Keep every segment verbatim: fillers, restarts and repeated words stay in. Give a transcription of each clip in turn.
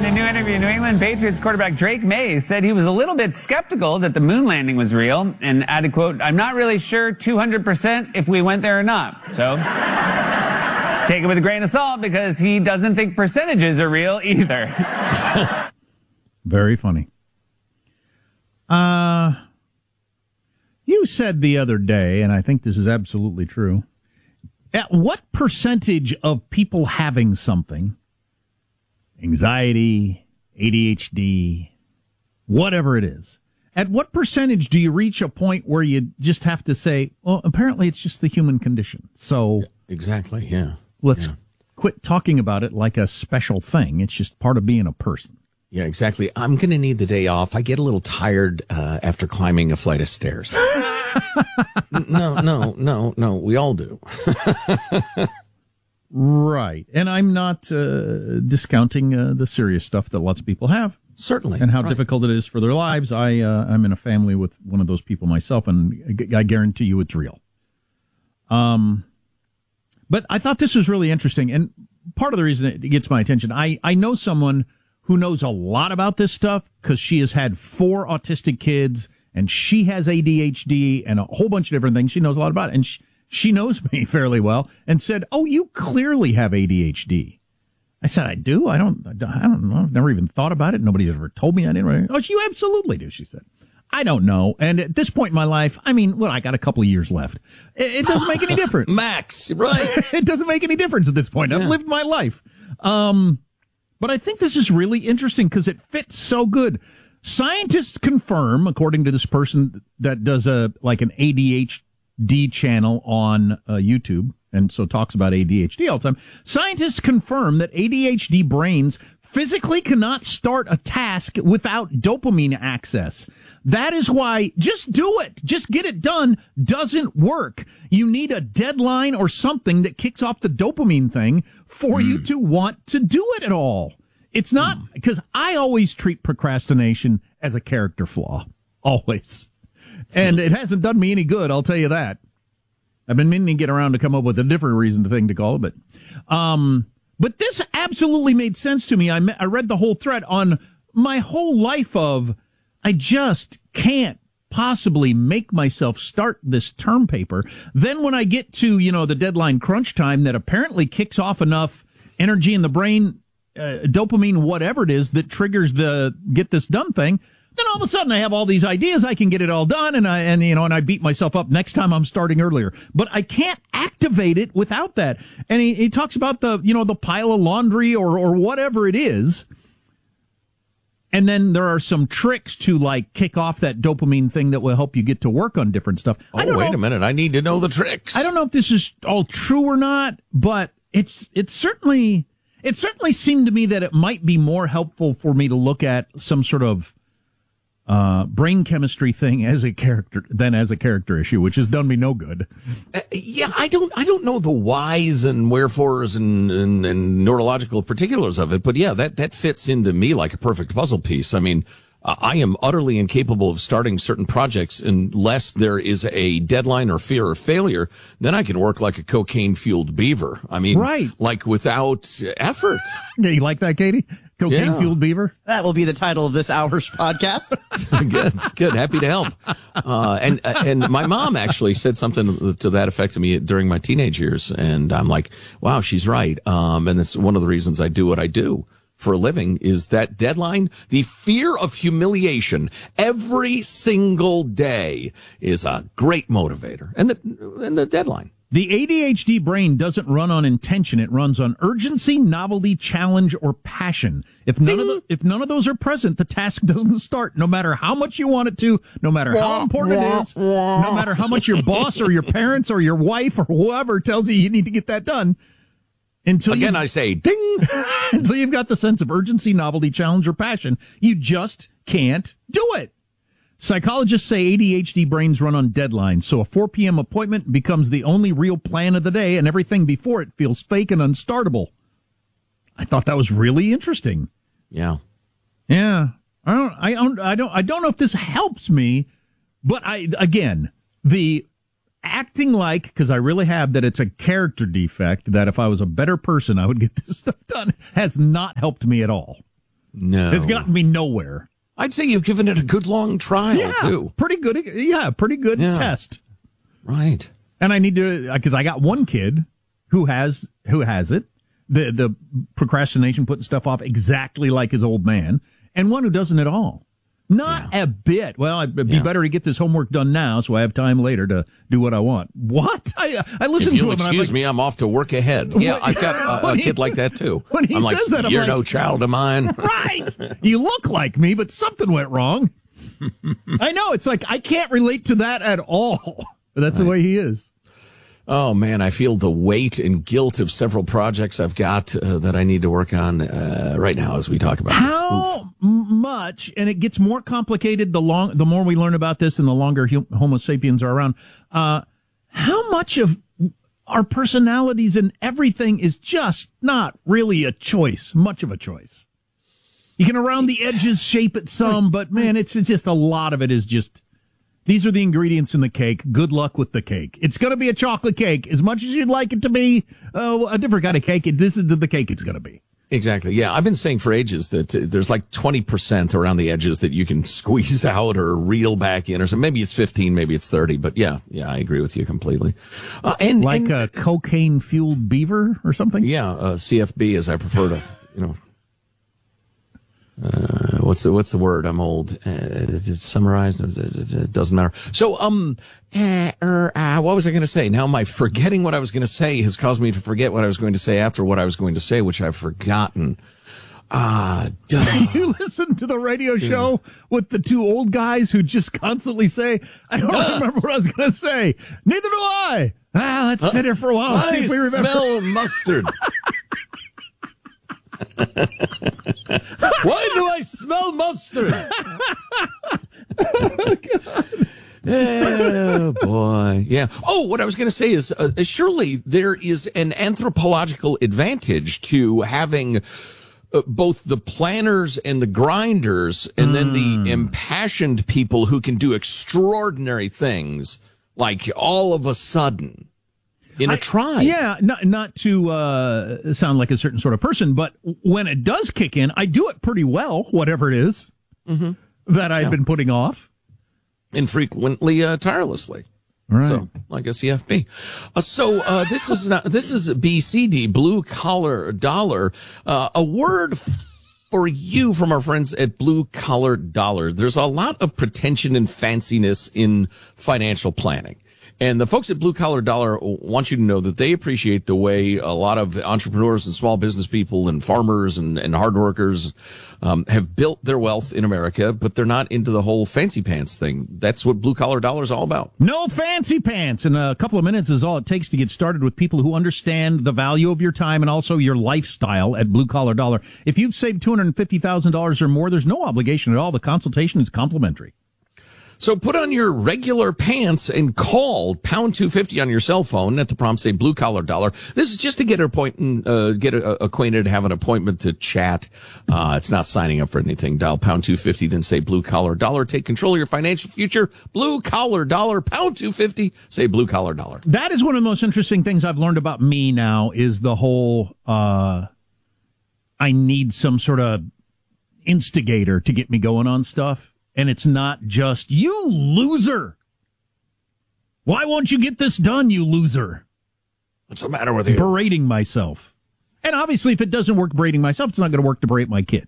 In a new interview, New England Patriots quarterback Drake May said he was a little bit skeptical that the moon landing was real and added, quote, "I'm not really sure two hundred percent if we went there or not." So take it with a grain of salt because he doesn't think percentages are real either. Very funny. Uh, you said the other day, and I think this is absolutely true, at what percentage of people having something, anxiety, A D H D, whatever it is, at what percentage do you reach a point where you just have to say, well, apparently it's just the human condition. So exactly, yeah. Let's yeah. quit talking about it like a special thing. It's just part of being a person. Yeah, exactly. I'm going to need the day off. I get a little tired uh, after climbing a flight of stairs. no, no, no, no. We all do. Right. And I'm not uh, discounting uh, the serious stuff that lots of people have. Certainly. And how right. difficult it is for their lives. I, uh, I'm in a family with one of those people myself, and I guarantee you it's real. Um, but I thought this was really interesting. And part of the reason it gets my attention, I, I know someone who knows a lot about this stuff because she has had four autistic kids, and she has A D H D and a whole bunch of different things. She knows a lot about it. And she, She knows me fairly well and said, "Oh, you clearly have A D H D." I said, "I do. I don't. I don't know. I've never even thought about it. Nobody's ever told me I didn't." "Oh, you absolutely do," she said. "I don't know. And at this point in my life, I mean, well, I got a couple of years left. It, it doesn't make any difference, Max. Right? It doesn't make any difference at this point. I've yeah. lived my life." Um, but I think this is really interesting because it fits so good. Scientists confirm, according to this person that does a like an A D H D channel on uh, YouTube, and so talks about A D H D all the time. Scientists confirm that A D H D brains physically cannot start a task without dopamine access. That is why just do it, just get it done doesn't work. You need a deadline or something that kicks off the dopamine thing for mm. you to want to do it at all. It's not, because mm. I always treat procrastination as a character flaw. Always. And it hasn't done me any good, I'll tell you that. I've been meaning to get around to come up with a different reason to thing to call it, but um, but this absolutely made sense to me. I, me- I read the whole thread on my whole life of, I just can't possibly make myself start this term paper. Then when I get to, you know, the deadline crunch time that apparently kicks off enough energy in the brain, uh, dopamine, whatever it is, that triggers the get this done thing, then all of a sudden I have all these ideas, I can get it all done, and I, and, you know, and I beat myself up next time I'm starting earlier. But I can't activate it without that. And he, he talks about the, you know, the pile of laundry or, or whatever it is. And then there are some tricks to, like, kick off that dopamine thing that will help you get to work on different stuff. Oh, I don't wait know, a minute. I need to know the tricks. I don't know if this is all true or not, but it's, it's certainly, it certainly seemed to me that it might be more helpful for me to look at some sort of Uh, brain chemistry thing as a character than as a character issue, which has done me no good. Uh, yeah, I don't, I don't know the whys and wherefores and, and, and neurological particulars of it, but yeah, that, that fits into me like a perfect puzzle piece. I mean, uh, I am utterly incapable of starting certain projects unless there is a deadline or fear of failure. Then I can work like a cocaine-fueled beaver. I mean, right. like without effort. Yeah, you like that, Katie? Cocaine-fueled yeah. beaver? That will be the title of this hour's podcast. Good, good. Happy to help. Uh, and, and my mom actually said something to that effect to me during my teenage years. And I'm like, wow, she's right. Um, and it's one of the reasons I do what I do for a living is that deadline. The fear of humiliation every single day is a great motivator. And the, and the deadline. The A D H D brain doesn't run on intention. It runs on urgency, novelty, challenge, or passion. If none of the, if none of those are present, the task doesn't start, no matter how much you want it to, no matter how important it is, no matter how much your boss or your parents or your wife or whoever tells you you need to get that done. Until Again, you, I say, ding! Until you've got the sense of urgency, novelty, challenge, or passion, you just can't do it. Psychologists say A D H D brains run on deadlines, so a four p.m. appointment becomes the only real plan of the day, and everything before it feels fake and unstartable. I thought that was really interesting. Yeah. Yeah. I don't, I don't, I don't, I don't know if this helps me, but I, again, the acting like, because I really have, that it's a character defect, that if I was a better person, I would get this stuff done, has not helped me at all. No. has gotten me nowhere. I'd say you've given it a good long trial, Yeah, too. pretty good. Yeah, pretty good Yeah. test. Right. And I need to, because I got one kid who has who has it, the the procrastination, putting stuff off exactly like his old man, and one who doesn't at all. Not Yeah. a bit. Well, it'd be Yeah. better to get this homework done now so I have time later to do what I want. What? I I listen If to you'll him and I'm excuse like, me, I'm off to work ahead. Yeah, When- I've got a, a when he- kid like that, too. when he I'm like, says that, I'm you're like- no child of mine. right. You look like me, but something went wrong. I know. It's like I can't relate to that at all. But that's the way he is. Oh, man, I feel the weight and guilt of several projects I've got uh, that I need to work on uh, right now as we talk about this. Oof. How m- much, and it gets more complicated the long, the more we learn about this and the longer hu- Homo sapiens are around, uh, how much of our personalities and everything is just not really a choice, much of a choice. You can around the edges shape it some, but man, it's, it's just a lot of it is just, these are the ingredients in the cake. Good luck with the cake. It's going to be a chocolate cake. As much as you'd like it to be uh, a different kind of cake, it, this is the cake it's going to be. Exactly. Yeah, I've been saying for ages that uh, there's like twenty percent around the edges that you can squeeze out or reel back in or something. Maybe it's fifteen, maybe it's thirty, but yeah, yeah, I agree with you completely. Uh, and Like and, a cocaine-fueled beaver or something? yeah, uh, C F B as I prefer to, you know. Uh, what's the what's the word? I'm old. Uh, it's summarized. It doesn't matter. So, um, uh, er, uh, what was I going to say? Now, my forgetting what I was going to say has caused me to forget what I was going to say after what I was going to say, which I've forgotten. Ah, duh. You listen to the radio show with the two old guys who just constantly say, I don't Duh. remember what I was going to say. Neither do I. Ah, let's sit here for a while and see I if we remember. smell mustard. Why do I smell mustard? Oh, boy. Yeah. Oh, what I was going to say is, uh, surely there is an anthropological advantage to having uh, both the planners and the grinders and then the impassioned people who can do extraordinary things, like all of a sudden in a I- tribe. Yeah, not not to uh, sound like a certain sort of person, but when it does kick in, I do it pretty well, whatever it is that I've been putting off. And frequently, uh, tirelessly. Right. So, like a C F B. Uh, so, uh, this is not, this is B C D, blue collar dollar, uh, a word f- for you from our friends at Blue Collar Dollar. There's a lot of pretension and fanciness in financial planning. And the folks at Blue Collar Dollar want you to know that they appreciate the way a lot of entrepreneurs and small business people and farmers and, and hard workers um, have built their wealth in America, but they're not into the whole fancy pants thing. That's what Blue Collar Dollar is all about. No fancy pants. And a couple of minutes is all it takes to get started with people who understand the value of your time and also your lifestyle at Blue Collar Dollar. If you've saved two hundred fifty thousand dollars or more, there's no obligation at all. The consultation is complimentary. So put on your regular pants and call pound two fifty on your cell phone at the prompt say Blue Collar Dollar. This is just to get appoint, uh, get uh, acquainted, have an appointment to chat. Uh, it's not signing up for anything. Dial pound two fifty, then say Blue Collar Dollar. Take control of your financial future. Blue Collar Dollar, pound two fifty, say Blue Collar Dollar. That is one of the most interesting things I've learned about me now is the whole, uh, I need some sort of instigator to get me going on stuff. And it's not just, you loser. Why won't you get this done, you loser? What's the matter with you? Berating myself. And obviously, if it doesn't work berating myself, it's not going to work to berate my kid.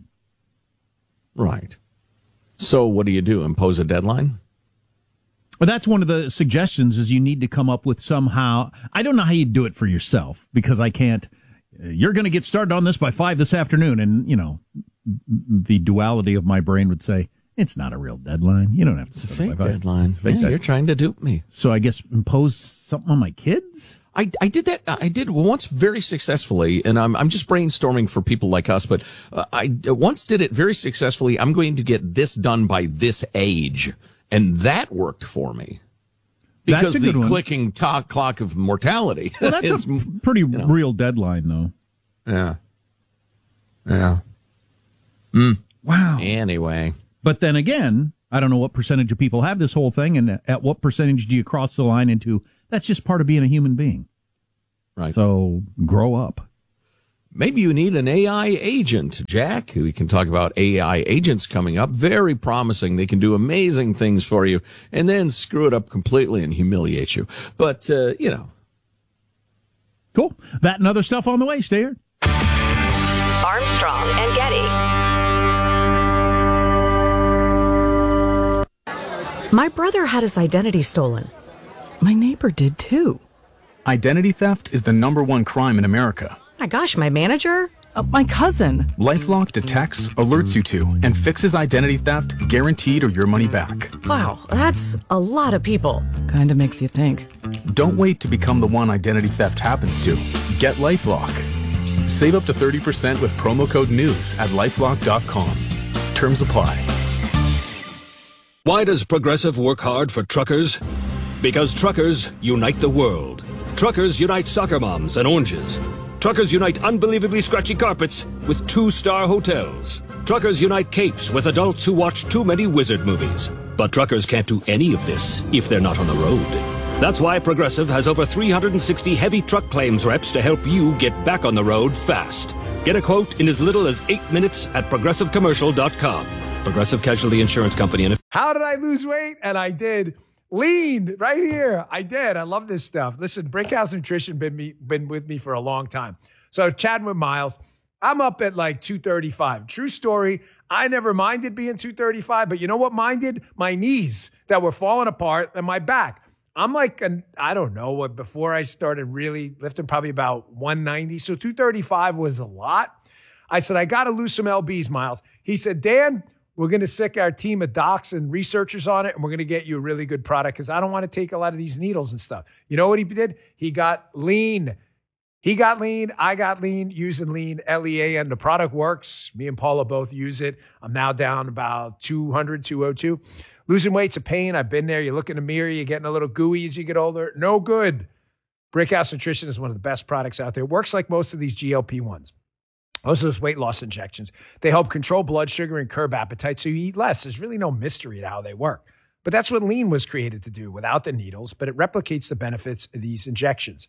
Right. So what do you do? Impose a deadline? But that's one of the suggestions is you need to come up with somehow. I don't know how you do it for yourself because I can't. You're going to get started on this by five this afternoon. And, you know, the duality of my brain would say, it's not a real deadline. You don't have to. It's a set it fake by five. deadline. Fake Yeah, deadline. you're trying to dupe me. So I guess impose something on my kids? I, I did that. I did once very successfully, and I'm I'm just brainstorming for people like us. But uh, I once did it very successfully. I'm going to get this done by this age, and that worked for me because That's a the good one. clicking to- clock of mortality. Well, that's is, a pretty real deadline, though. yeah, yeah. Wow. Anyway, But then again, I don't know what percentage of people have this whole thing, and at what percentage do you cross the line into that's just part of being a human being. right. So grow up. Maybe you need an A I agent, Jack. We can talk about A I agents coming up. Very promising. They can do amazing things for you and then screw it up completely and humiliate you. But, uh, you know. Cool. That and other stuff on the way. Stay here. Armstrong and Getty. My brother had his identity stolen. My neighbor did too. Identity theft is the number one crime in America. My gosh, my manager? Uh, my cousin. LifeLock detects, alerts you to, and fixes identity theft guaranteed or your money back. Wow, that's a lot of people. Kinda makes you think. Don't wait to become the one identity theft happens to. Get LifeLock. Save up to thirty percent with promo code NEWS at lifelock dot com. Terms apply. Why does Progressive work hard for truckers? Because truckers unite the world. Truckers unite soccer moms and oranges. Truckers unite unbelievably scratchy carpets with two-star hotels. Truckers unite capes with adults who watch too many wizard movies. But truckers can't do any of this if they're not on the road. That's why Progressive has over three hundred sixty heavy truck claims reps to help you get back on the road fast. Get a quote in as little as eight minutes at progressive commercial dot com. Progressive Casualty Insurance Company. And how did I lose weight? And I did. Lean right here. I did. I love this stuff. Listen, Brickhouse Nutrition been me been with me for a long time. So chatting with Miles, I'm up at like two thirty-five. True story. I never minded being two thirty-five, but you know what minded? My knees that were falling apart and my back. I'm like, an, I don't know what, before I started really lifting, probably about one ninety. So two thirty-five was a lot. I said, I got to lose some L Bs, Miles. He said, Dan, we're going to sick our team of docs and researchers on it, and we're going to get you a really good product because I don't want to take a lot of these needles and stuff. You know what he did? He got lean. He got lean. I got lean using lean, L E A N. The product works. Me and Paula both use it. I'm now down about two hundred, two oh two. Losing weight's a pain. I've been there. You look in the mirror, you're getting a little gooey as you get older. No good. Brickhouse Nutrition is one of the best products out there. It works like most of these G L P ones. Most of those weight loss injections. They help control blood sugar and curb appetite so you eat less. There's really no mystery to how they work. But that's what lean was created to do without the needles, but it replicates the benefits of these injections.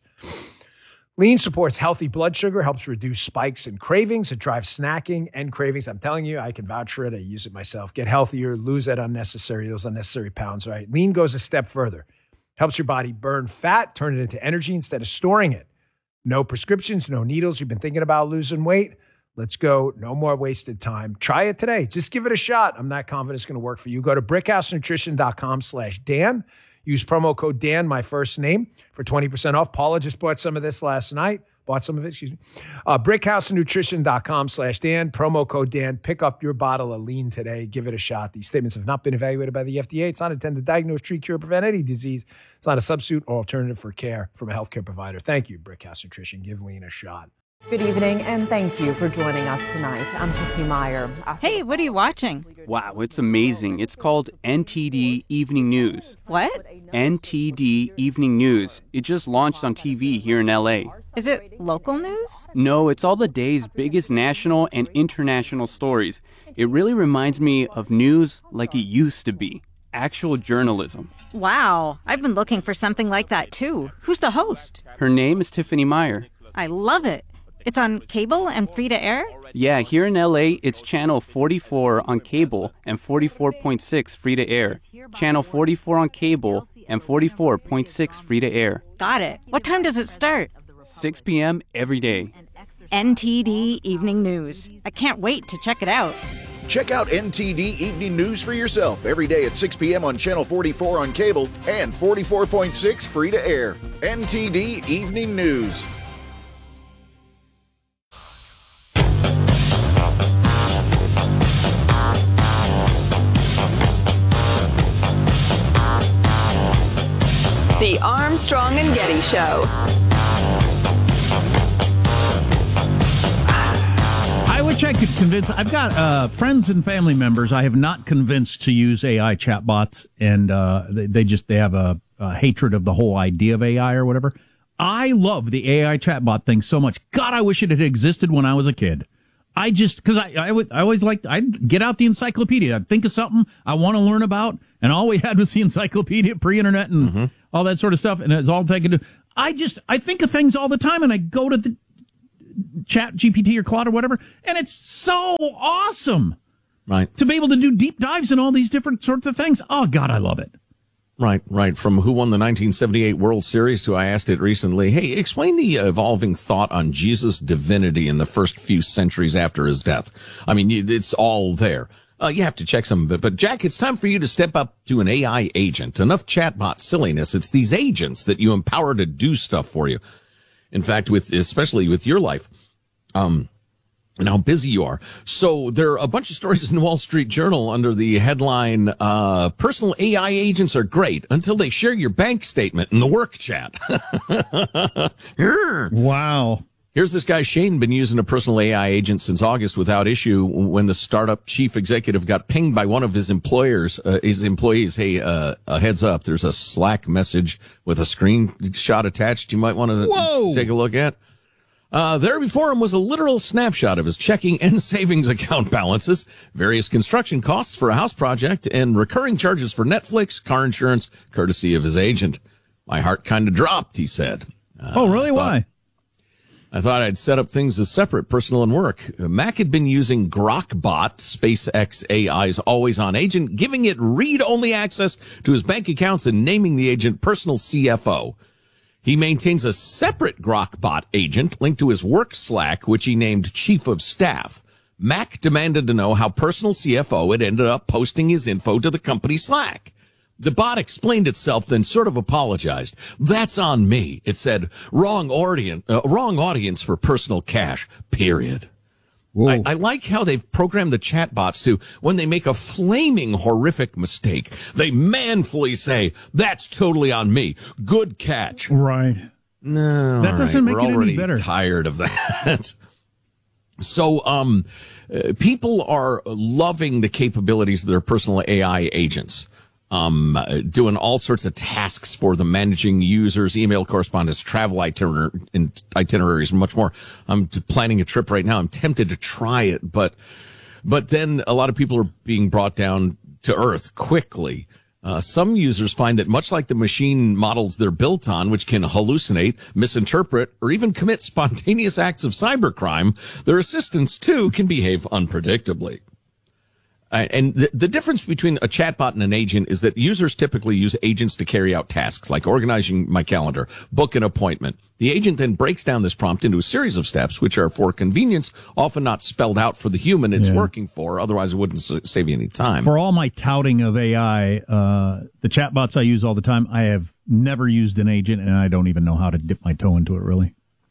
Lean supports healthy blood sugar, helps reduce spikes and cravings. It drives snacking and cravings. I'm telling you, I can vouch for it. I use it myself. Get healthier, lose that unnecessary, those unnecessary pounds, right? Lean goes a step further. Helps your body burn fat, turn it into energy instead of storing it. No prescriptions, no needles. You've been thinking about losing weight? Let's go. No more wasted time. Try it today. Just give it a shot. I'm not confident it's going to work for you. Go to brickhousenutrition.com slash Dan. Use promo code Dan, my first name, for twenty percent off. Paula just bought some of this last night. Bought some of it, excuse me. Uh, brickhousenutrition.com slash Dan. Promo code Dan. Pick up your bottle of lean today. Give it a shot. These statements have not been evaluated by the F D A. It's not intended to diagnose, treat, cure, or prevent any disease. It's not a substitute or alternative for care from a healthcare provider. Thank you, Brickhouse Nutrition. Give lean a shot. Good evening, and thank you for joining us tonight. I'm Tiffany Meyer. Hey, what are you watching? Wow, it's amazing. It's called N T D Evening News. What? N T D Evening News. It just launched on T V here in L A. Is it local news? No, it's all the day's biggest national and international stories. It really reminds me of news like it used to be. Actual journalism. Wow, I've been looking for something like that too. Who's the host? Her name is Tiffany Meyer. I love it. It's on cable and free to air? Yeah, here in L A, it's channel forty-four on cable and forty-four point six free to air. Channel forty-four on cable and forty-four point six free to air. Got it. What time does it start? six p.m. every day. N T D Evening News. I can't wait to check it out. Check out N T D Evening News for yourself every day at six p.m. on Channel forty-four on cable and forty-four point six free to air. N T D Evening News. The Armstrong and Getty Show. I wish I could convince. I've got uh, friends and family members I have not convinced to use A I chatbots, and uh, they, they just they have a, a hatred of the whole idea of A I or whatever. I love the A I chatbot thing so much. God, I wish it had existed when I was a kid. I just, because I, I, would, I always liked, I'd get out the encyclopedia. I'd think of something I want to learn about, and all we had was the encyclopedia, pre-internet, and mm-hmm. all that sort of stuff, and it's all I could do. I just, I think of things all the time, and I go to the Chat G P T or Claude or whatever, and it's so awesome. Right. To be able to do deep dives in all these different sorts of things. Oh, God, I love it. Right, right. From who won the nineteen seventy-eight World Series to I asked it recently, hey, explain the evolving thought on Jesus' divinity in the first few centuries after his death. I mean, it's all there. Uh, you have to check some of it. But, Jack, it's time for you to step up to an A I agent. Enough chatbot silliness. It's these agents that you empower to do stuff for you. In fact, with especially with your life. Um... and how busy you are. So there are a bunch of stories in the Wall Street Journal under the headline, uh, personal A I agents are great until they share your bank statement in the work chat. Wow. Here's this guy, Shane, been using a personal A I agent since August without issue when the startup chief executive got pinged by one of his employers, uh, his employees. Hey, uh, a heads up, there's a Slack message with a screenshot attached you might want to Whoa. take a look at. Uh, there before him was a literal snapshot of his checking and savings account balances, various construction costs for a house project, and recurring charges for Netflix, car insurance, courtesy of his agent. My heart kind of dropped, he said. Uh, oh, really? I thought, Why? I thought I'd set up things as separate, personal and work. Mac had been using GrokBot, SpaceX A I's always-on agent, giving it read-only access to his bank accounts and naming the agent personal C F O. He maintains a separate GrokBot agent linked to his work Slack, which he named Chief of Staff. Mac demanded to know how personal C F O had ended up posting his info to the company Slack. The bot explained itself, then sort of apologized. That's on me. It said, wrong audience, uh, wrong audience for personal cash, period. I, I like how they've programmed the chatbots to, when they make a flaming horrific mistake, they manfully say, that's totally on me. Good catch. Right. No, that doesn't right. make We're it any already better. Tired of that. So, um, uh, people are loving the capabilities of their personal A I agents. Um, uh, doing all sorts of tasks for them, managing users, email correspondence, travel itiner- itineraries, and much more. I'm t- planning a trip right now. I'm tempted to try it, but, but then a lot of people are being brought down to earth quickly. Uh, some users find that much like the machine models they're built on, which can hallucinate, misinterpret, or even commit spontaneous acts of cybercrime, their assistants too can behave unpredictably. Uh, and the, the difference between a chatbot and an agent is that users typically use agents to carry out tasks like organizing my calendar, book an appointment. The agent then breaks down this prompt into a series of steps, which are for convenience, often not spelled out for the human it's yeah. working for. Otherwise, it wouldn't s- save you any time. For all my touting of A I, uh, the chatbots I use all the time, I have never used an agent, and I don't even know how to dip my toe into it, really.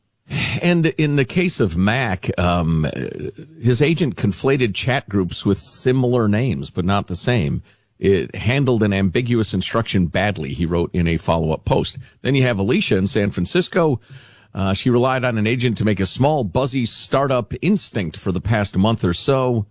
And in the case of Mac, um, his agent conflated chat groups with similar names, but not the same. It handled an ambiguous instruction badly, he wrote in a follow-up post. Then you have Alicia in San Francisco. Uh, she relied on an agent to make a small, buzzy startup Instinct for the past month or so.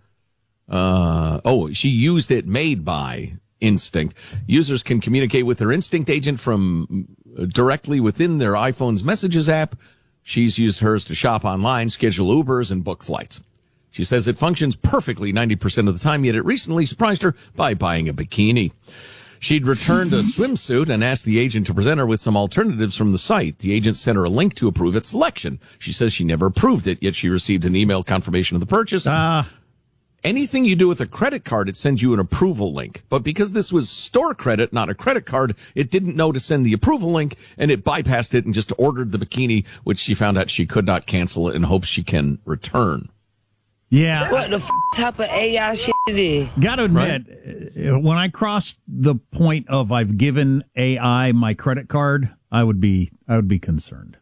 Uh, oh, she used it made by Instinct. Users can communicate with their Instinct agent from uh, directly within their iPhone's Messages app. She's used hers to shop online, schedule Ubers, and book flights. She says it functions perfectly ninety percent of the time, yet it recently surprised her by buying a bikini. She'd returned a swimsuit and asked the agent to present her with some alternatives from the site. The agent sent her a link to approve its selection. She says she never approved it, yet she received an email confirmation of the purchase. Ah. Anything you do with a credit card, it sends you an approval link. But because this was store credit, not a credit card, it didn't know to send the approval link, and it bypassed it and just ordered the bikini, which she found out she could not cancel in hopes she can return. Yeah. What the f- type of A I shit it is? Got to admit, right? When I crossed the point of I've given A I my credit card, I would be I would be concerned.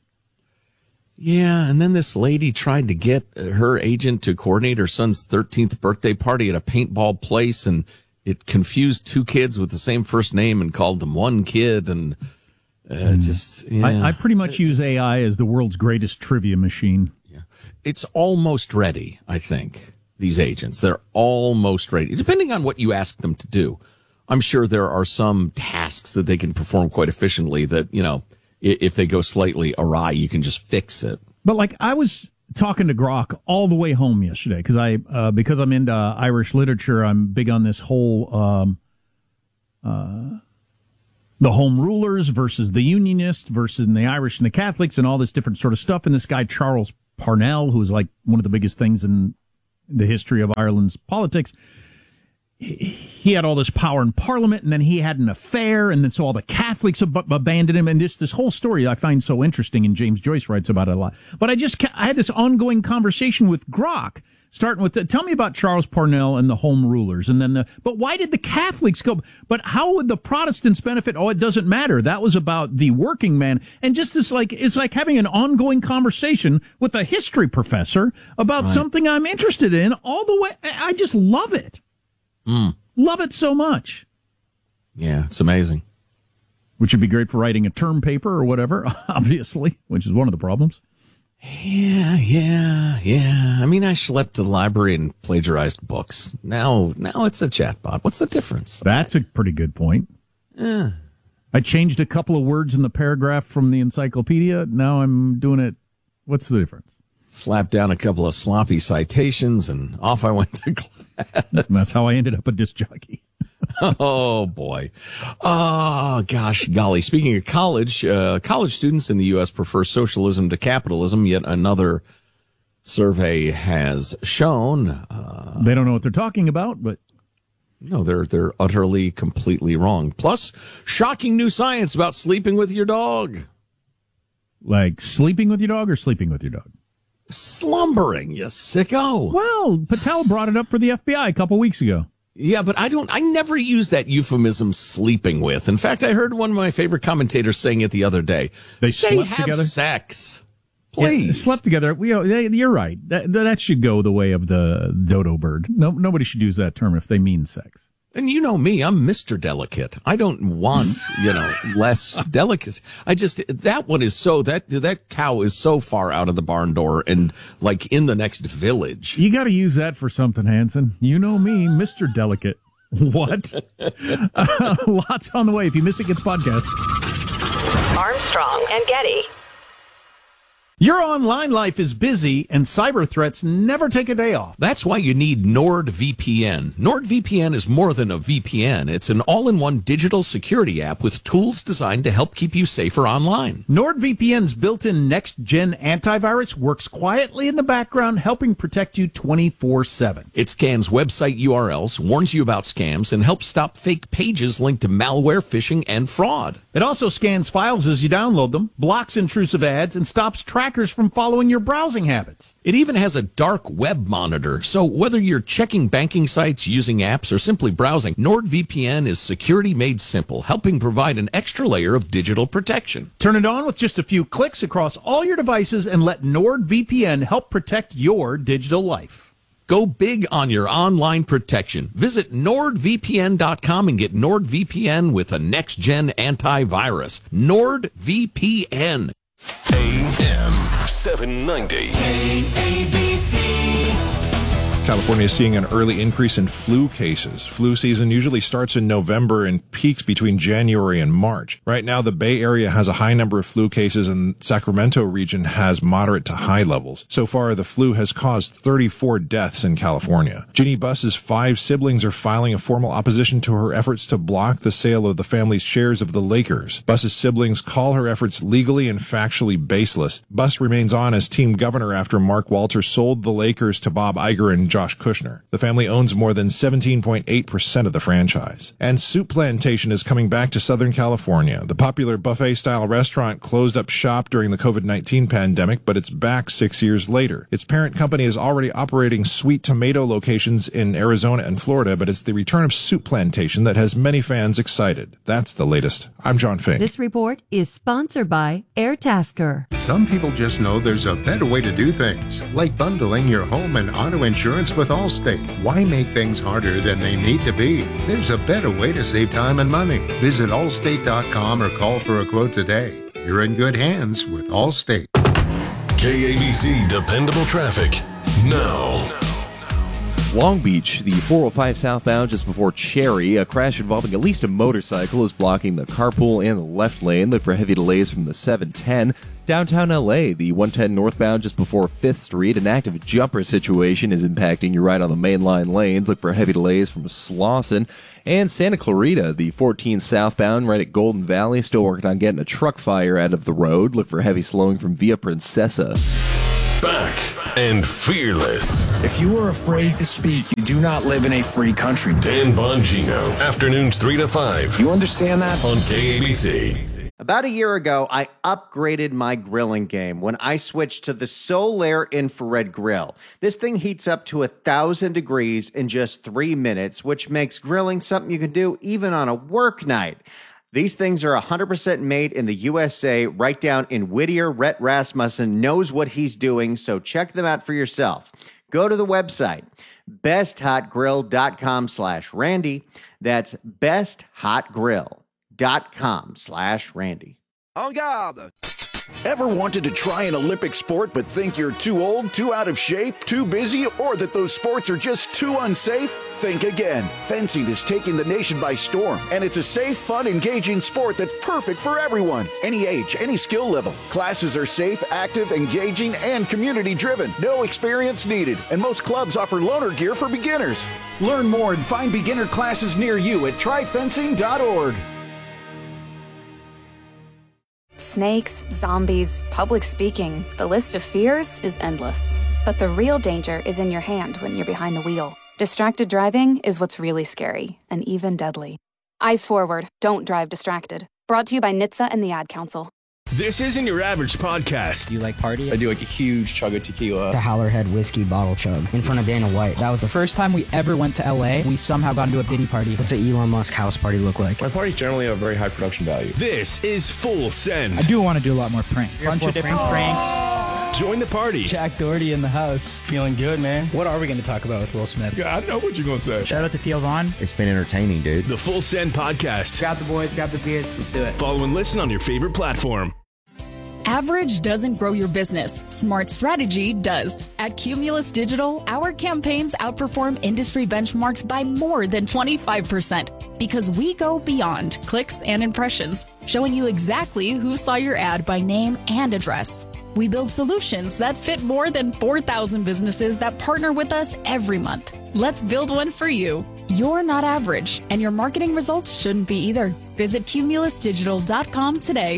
Yeah, and then this lady tried to get her agent to coordinate her son's thirteenth birthday party at a paintball place, and it confused two kids with the same first name and called them one kid, and uh, mm. just, yeah. I, I pretty much it's use just, A I as the world's greatest trivia machine. Yeah. It's almost ready, I think, these agents. They're almost ready, depending on what you ask them to do. I'm sure there are some tasks that they can perform quite efficiently that, you know, if they go slightly awry, you can just fix it. But like I was talking to Grok all the way home yesterday because I uh, because I'm into Irish literature. I'm big on this whole um, uh, the home rulers versus the Unionists versus the Irish and the Catholics and all this different sort of stuff. And this guy Charles Parnell, who was like one of the biggest things in the history of Ireland's politics. He had all this power in Parliament, and then he had an affair, and then so all the Catholics ab- abandoned him, and this this whole story I find so interesting, and James Joyce writes about it a lot. But I just I had this ongoing conversation with Grok, starting with the, tell me about Charles Parnell and the Home Rulers, and then the but why did the Catholics go? But how would the Protestants benefit? Oh, it doesn't matter. That was about the working man, and just this like it's like having an ongoing conversation with a history professor about right. something I'm interested in. All the way, I just love it. Mm. Love it so much. Yeah, it's amazing. Which would be great for writing a term paper or whatever, obviously, which is one of the problems. Yeah, yeah, yeah. I mean, I schlepped to the library and plagiarized books. Now, now it's a chatbot. What's the difference? That's a pretty good point. Yeah. I changed a couple of words in the paragraph from the encyclopedia. Now I'm doing it. What's the difference? Slapped down a couple of sloppy citations and off I went to class. That's how I ended up a disc jockey. Oh, boy. Oh, gosh, golly. Speaking of college, uh, college students in the U S prefer socialism to capitalism. Yet another survey has shown. Uh, they don't know what they're talking about, but. No, they're they're utterly, completely wrong. Plus, shocking new science about sleeping with your dog. Like sleeping with your dog or sleeping with your dog? Slumbering, you sicko. Well, Patel brought it up for the F B I a couple weeks ago. Yeah, but I don't, I never use that euphemism sleeping with. In fact, I heard one of my favorite commentators saying it the other day. They Say slept have together? sex. Please. Yeah, slept together. We, you're right. That, that should go the way of the dodo bird. No, nobody should use that term if they mean sex. And you know me, I'm Mister Delicate. I don't want, you know, less delicacy. I just, that one is so, that, that cow is so far out of the barn door and like in the next village. You got to use that for something, Hanson. You know me, Mister Delicate. What? uh, lots on the way. If you miss it, gets podcast. Armstrong and Getty. Your online life is busy, and cyber threats never take a day off. That's why you need NordVPN. NordVPN is more than a V P N. It's an all-in-one digital security app with tools designed to help keep you safer online. NordVPN's built-in next-gen antivirus works quietly in the background, helping protect you twenty-four seven. It scans website U R Ls, warns you about scams, and helps stop fake pages linked to malware, phishing, and fraud. It also scans files as you download them, blocks intrusive ads, and stops trackers from following your browsing habits. It even has a dark web monitor, so whether you're checking banking sites, using apps, or simply browsing, NordVPN is security made simple, helping provide an extra layer of digital protection. Turn it on with just a few clicks across all your devices and let NordVPN help protect your digital life. Go big on your online protection. Visit Nord V P N dot com and get NordVPN with a next-gen antivirus. NordVPN. A M seven ninety. K A B C. California is seeing an early increase in flu cases. Flu season usually starts in November and peaks between January and March. Right now, the Bay Area has a high number of flu cases and Sacramento region has moderate to high levels. So far, the flu has caused thirty-four deaths in California. Ginny Buss's five siblings are filing a formal opposition to her efforts to block the sale of the family's shares of the Lakers. Buss's siblings call her efforts legally and factually baseless. Buss remains on as team governor after Mark Walters sold the Lakers to Bob Iger and Josh Kushner. The family owns more than seventeen point eight percent of the franchise. And Soup Plantation is coming back to Southern California. The popular buffet-style restaurant closed up shop during the covid nineteen pandemic, but it's back six years later. Its parent company is already operating sweet tomato locations in Arizona and Florida, but it's the return of Soup Plantation that has many fans excited. That's the latest. I'm John Fink. This report is sponsored by Airtasker. Some people just know there's a better way to do things, like bundling your home and auto insurance with Allstate. Why make things harder than they need to be? There's a better way to save time and money. Visit allstate dot com or call for a quote today. You're in good hands with Allstate. K A B C Dependable Traffic now. Long Beach, the four oh five southbound just before Cherry. A crash involving at least a motorcycle is blocking the carpool and the left lane. Look for heavy delays from the seven ten. Downtown L A, the one ten northbound just before fifth Street. An active jumper situation is impacting your ride on the main line lanes. Look for heavy delays from Slauson. And Santa Clarita, the fourteen southbound right at Golden Valley, still working on getting a truck fire out of the road. Look for heavy slowing from Via Princesa. back and fearless. If you are afraid to speak, you do not live in a free country. Dan Bongino, afternoons three to five. You understand that? On K A B C. About a year ago, I upgraded my grilling game when I switched to the Solaire infrared grill. This thing heats up to a thousand degrees in just three minutes, which makes grilling something you can do even on a work night. These things are one hundred percent made in the U S A, right down in Whittier. Rhett Rasmussen knows what he's doing, so check them out for yourself. Go to the website, besthotgrill.com slash Randy. That's besthotgrill.com slash Randy. En garde! Ever wanted to try an Olympic sport but think you're too old, too out of shape, too busy, or that those sports are just too unsafe? Think again. Fencing is taking the nation by storm, and it's a safe, fun, engaging sport that's perfect for everyone. Any age, any skill level. Classes are safe, active, engaging, and community-driven. No experience needed, and most clubs offer loaner gear for beginners. Learn more and find beginner classes near you at try fencing dot org. Snakes, zombies, public speaking, the list of fears is endless. But the real danger is in your hand when you're behind the wheel. Distracted driving is what's really scary and even deadly. Eyes forward, don't drive distracted. Brought to you by N H T S A and the Ad Council. This isn't your average podcast. Do you like party? I do like a huge chug of tequila. The Howlerhead whiskey bottle chug in front of Dana White. That was the first time we ever went to L A. We somehow got into a Diddy party. What's an Elon Musk house party look like? My parties generally have very high production value. This is Full Send. I do want to do a lot more pranks. A bunch of different pranks. pranks. Join the party. Jack Doherty in the house. Feeling good, man. What are we going to talk about with Will Smith? Yeah, I know what you're going to say. Shout out to Theo Vaughn. It's been entertaining, dude. The Full Send Podcast. Grab the boys, grab the beers. Let's do it. Follow and listen on your favorite platform. Average doesn't grow your business. Smart strategy does. At Cumulus Digital, our campaigns outperform industry benchmarks by more than twenty-five percent because we go beyond clicks and impressions, showing you exactly who saw your ad by name and address. We build solutions that fit more than four thousand businesses that partner with us every month. Let's build one for you. You're not average, and your marketing results shouldn't be either. Visit cumulus digital dot com today.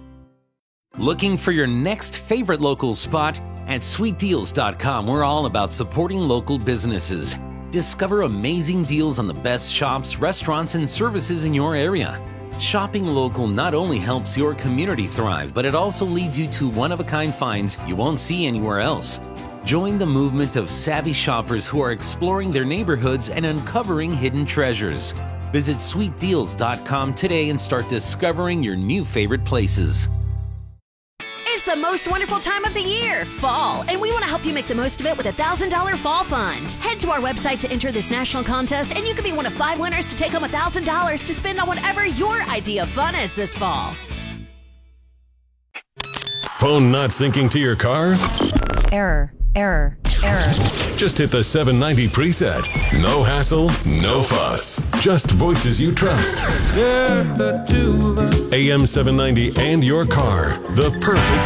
Looking for your next favorite local spot? At sweet deals dot com, we're all about supporting local businesses. Discover amazing deals on the best shops, restaurants, and services in your area. Shopping local not only helps your community thrive, but it also leads you to one-of-a-kind finds you won't see anywhere else. Join the movement of savvy shoppers who are exploring their neighborhoods and uncovering hidden treasures. Visit sweet deals dot com today and start discovering your new favorite places. It's the most wonderful time of the year, fall, and we want to help you make the most of it with a one thousand dollars Fall Fund. Head to our website to enter this national contest, and you could be one of five winners to take home one thousand dollars to spend on whatever your idea of fun is this fall. Phone not syncing to your car? Error, error, error. Just hit the seven ninety preset. No hassle, no fuss. Just voices you trust. A M seven ninety and your car. The perfect